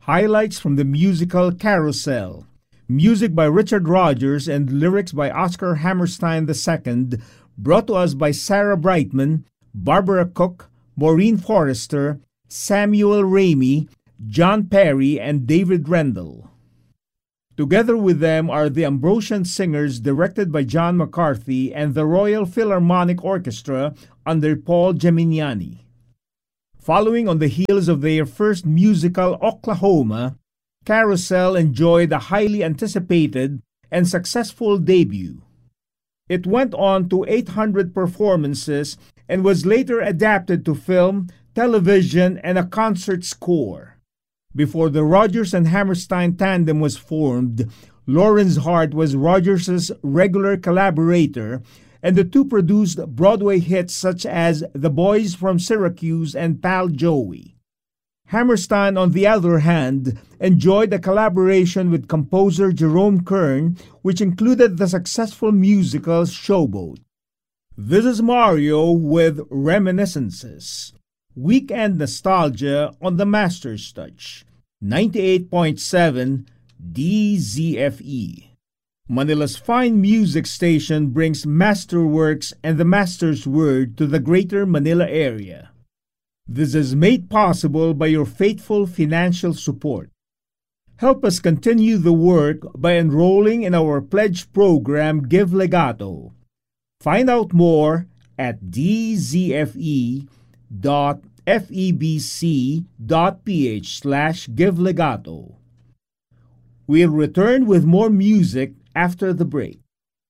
Highlights from the musical Carousel. Music by Richard Rodgers and lyrics by Oscar Hammerstein II, brought to us by Sarah Brightman, Barbara Cook, Maureen Forrester, Samuel Ramey, John Perry, and David Rendell. Together with them are the Ambrosian Singers, directed by John McCarthy, and the Royal Philharmonic Orchestra under Paul Geminiani. Following on the heels of their first musical, Oklahoma, Carousel enjoyed a highly anticipated and successful debut. It went on to 800 performances and was later adapted to film, television, and a concert score. Before the Rodgers and Hammerstein tandem was formed, Lawrence Hart was Rodgers' regular collaborator, and the two produced Broadway hits such as The Boys from Syracuse and Pal Joey. Hammerstein, on the other hand, enjoyed a collaboration with composer Jerome Kern, which included the successful musical Showboat. This is Mario with Reminiscences. Weekend nostalgia on the Master's Touch. 98.7 DZFE. Manila's fine music station brings masterworks and the Master's Word to the greater Manila area. This is made possible by your faithful financial support. Help us continue the work by enrolling in our pledge program Give Legato. Find out more at dzfe.febc.ph/givelegato. We'll return with more music after the break.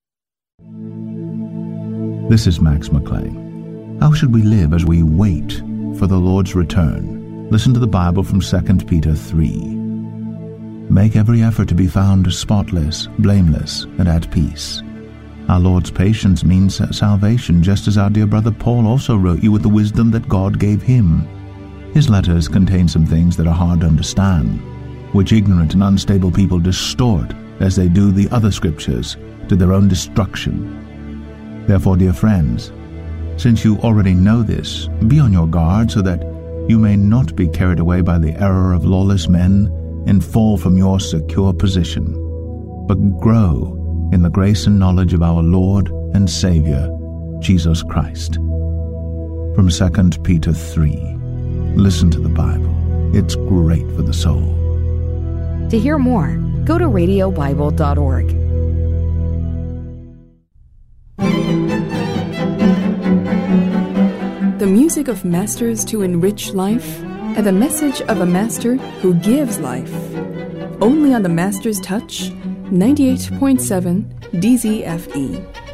This is Max McLean. How should we live as we wait for the Lord's return? Listen to the Bible from 2 Peter 3. Make every effort to be found spotless, blameless, and at peace. Our Lord's patience means salvation, just as our dear brother Paul also wrote you with the wisdom that God gave him. His letters contain some things that are hard to understand, which ignorant and unstable people distort as they do the other scriptures to their own destruction. Therefore, dear friends, since you already know this, be on your guard so that you may not be carried away by the error of lawless men and fall from your secure position, but grow in the grace and knowledge of our Lord and Savior, Jesus Christ. From 2 Peter 3. Listen to the Bible. It's great for the soul. To hear more, go to radiobible.org. The music of masters to enrich life, and the message of a master who gives life. Only on the Master's Touch, 98.7 DZFE.